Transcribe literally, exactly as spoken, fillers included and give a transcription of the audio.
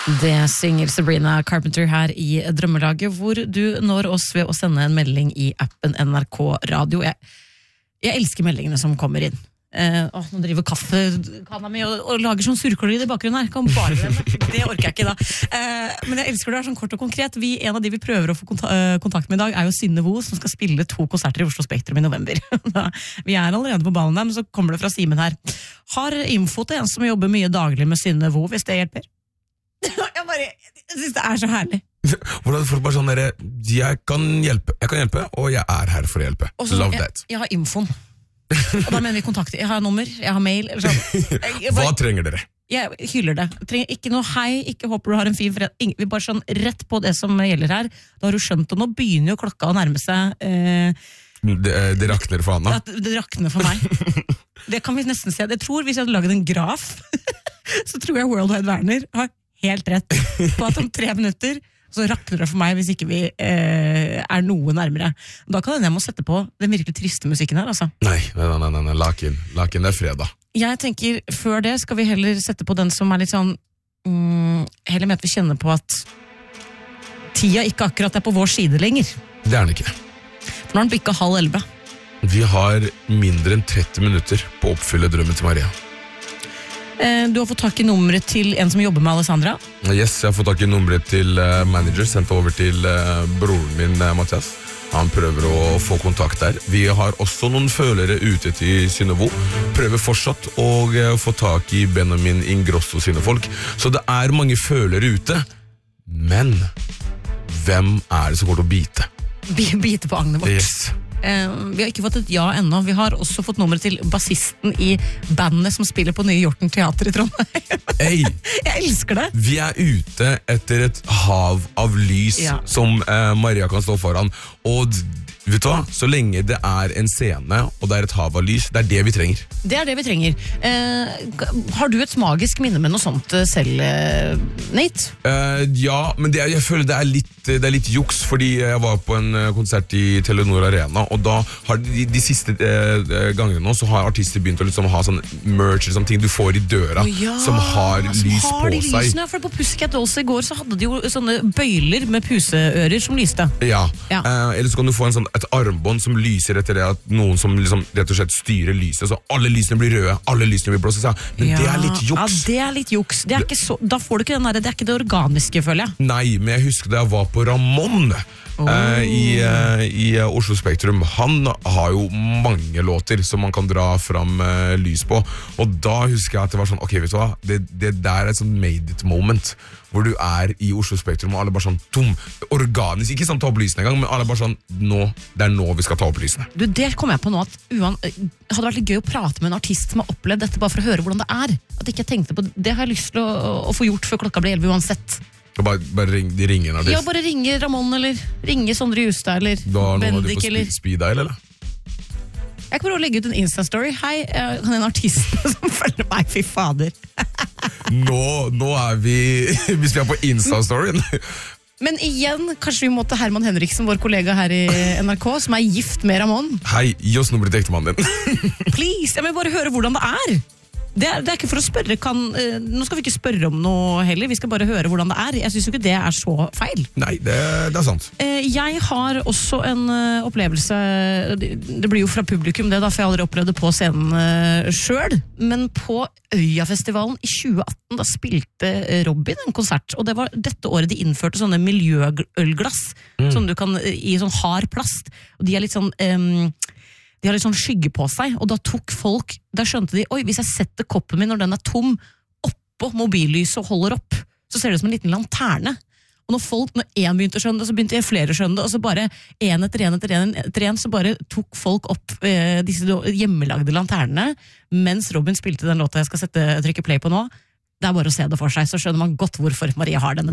Det synger Sabrina Carpenter her i Drømmelaget, hvor du når oss ved å sende en melding i appen N R K Radio. Jeg, jeg elsker meldingene som kommer inn. Eh, åh, nå driver kaffekanna mi og, og lager sånn surkelyd i bakgrunnen her. Kan bare det, det orker jeg ikke da. Eh, men jeg elsker det er sånn kort og konkret. Vi, en av de vi prøver å få konta- kontakt med i dag er jo Synne Vo, som skal spille to konserter i Oslo Spektrum i november. Vi er allerede på ballen der, men så kommer det fra Simen her. Har info til en som jobber mye daglig med Synne Vo, hvis det hjelper? Jeg bare, jeg synes det er så herlig. Hvordan folk bare sånn der, jeg kan hjelpe, jeg kan hjelpe, og jeg er her for å hjelpe. Også, Love jeg, that. Jeg har infoen. Og da mener vi kontakt. Jeg har nummer, jeg har mail. Eller sånn. Jeg, jeg bare, Hva trenger dere? Jeg hyller det. Jeg trenger ikke noe hei, ikke håper du har en fin fred. Vi bare sånn rett på det som gjelder her. Da har du skjønt, og nå begynner jo klokka å nærme seg. Eh, det, det rakner for Anna. Det, det rakner for meg. Det kan vi nesten se. Jeg tror hvis jeg hadde laget en graf, så tror jeg World Wide Werner har helt rett på at om tre minutter så rakner det for meg hvis ikke vi eh, er noe nærmere. Da kan jeg må sette på den virkelig triste musikken her, altså. Nei, nei, nei, nei, nei. Laken. Laken, det er fredag. Jeg tenker, før det skal vi heller sette på den som er litt sånn mm, heller med at vi kjenner på at tida ikke akkurat er på vår side lenger. Det er den ikke. For nå har den bikket halv elleve. Vi har mindre enn tretti minutter på å oppfylle drømmen til Maria. Du har fått tak i nummeret til en som jobber med Alessandra. Yes, jeg har fått tak i nummeret til uh, manager, sendt over til uh, broren min, uh, Mathias. Han prøver å få kontakt der. Vi har også noen følere ute til Synne Vo. Prøver fortsatt å uh, få tak i Benjamin Ingrosso sine folk. Så det er mange følere ute. Men hvem er det som går til å bite? Bite på agnet vårt. Yes. Eh, vi har ikke fått et ja ennå. Vi har også fått nummeret til bassisten i bandet som spiller på Nye Hjorten Teater i Trondheim. Hey, jeg elsker det. Vi er ute etter et hav av lys, ja, som eh, Maria kan stå foran. Og vet du hva? Så lenge det er en scene og det er et hav av lys, det er det vi trenger. Det er det vi trenger. Eh, har du et magisk minne med noe sånt selv, eh, Nate? Eh, ja, men det er, jeg føler det er, litt, det er litt juks, fordi jeg var på en konsert i Telenor Arena, og da har de, de siste eh, gangene nå, så har artister begynt å liksom ha sånn merch, liksom, ting du får i døra, oh, ja, som har som lys har på de seg. Lysene, for på Pussycat Dolls i går så hadde de jo sånne bøyler med puseører som lyste. Ja, ja. Eh, eller så kan du få en sånn, et armbånd som lyser etter det at noen som liksom, rett og slett styrer lyset, så alle lysene blir røde, alle lysene blir blåst, men ja, det er litt juks. Ja, det er litt juks. Det er ikke så, da får du ikke den der, det er ikke det organiske, føler jeg. Nei, men jeg husker da jeg var på Ramon, Oh. Uh, i, uh, i uh, Oslo Spektrum. Han har jo mange låter som man kan dra fram uh, lys på, og da husker jeg at det var sånn, ok, vet du hva, det, det der er et sånn made it moment, hvor du er i Oslo Spektrum, og alle bare sånn, tom, organisk, ikke sånn ta opp lysene en gang, men alle bare sånn, nå, det er nå vi skal ta opp lysene. Du, det kom jeg på nå, at uan, hadde vært litt gøy å prate med en artist som har opplevd dette, bare for å høre hvordan det er, at ikke jeg tenkte på, det har jeg lyst til å, å få gjort før klokka blir elleve uansett. Bare, bare ring, de ringer en artist. Ja, bare ringe Ramon, eller ringe Sondre Justad, eller Bendik, eller... Speed dial, eller? Jeg kan prøve å legge ut en Insta-story. Hei, kan en artist som følger meg, fy fader. nå, nå er vi, hvis vi er på Insta-storyen. Men igjen, kanskje vi må til Herman Henriksen, vår kollega her i N R K, som er gift med Ramon. Hei, gi oss nummeret til ektemannen din. Please, jeg vil bare høre hvordan det er. Det er, det er ikke for å spørre kan, uh, Nå skal vi ikke spørre om noe heller. Vi skal bare høre hvordan det er. Jeg synes jo ikke det er så feil. Nei, det, det er sant. uh, Jeg har også en uh, opplevelse. det, det blir jo fra publikum det da, for jeg har aldri opplevd det på scenen uh, selv. Men på Øyafestivalen i tjue atten, da spilte Robin en konsert. Og det var dette året de innførte sånne miljøølglass, mm. som du kan i sånn hard plast. Og de er litt sånn um, De har litt sånn skygge på seg, og da tok folk, da skjønte de, oi, hvis jeg setter koppen min når den er tom, oppå mobillyset og holder opp, så ser det ut som en liten lanterne. Og når folk, når en begynte å skjønne det, så begynte flere å skjønne det, og så bare en etter en etter en etter en, så bare tok folk opp eh, disse hjemmelagde lanternene, mens Robin spilte den låta jeg skal sette, trykke play på nå. Det er bare å se det for seg, så skjønner man godt hvorfor Maria har denne.